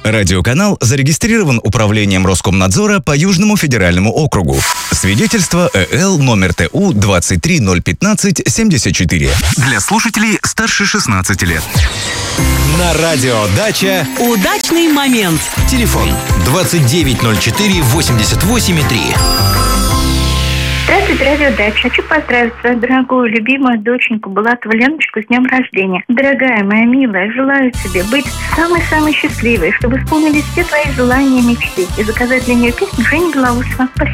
Радиоканал зарегистрирован Управлением Роскомнадзора по Южному федеральному округу. Свидетельство ЭЛ номер ТУ 2301574. Для слушателей старше 16 лет. На радио «Дача» удачный момент. Телефон 2904-88,3. Здравствуйте, радио «Дача». Хочу поздравить свою дорогую, любимую доченьку Булатову Леночку с днем рождения. Дорогая моя милая, желаю тебе быть самой-самой счастливой, чтобы исполнились все твои желания и мечты. И заказать для нее песню Жени Белоусова. Спасибо.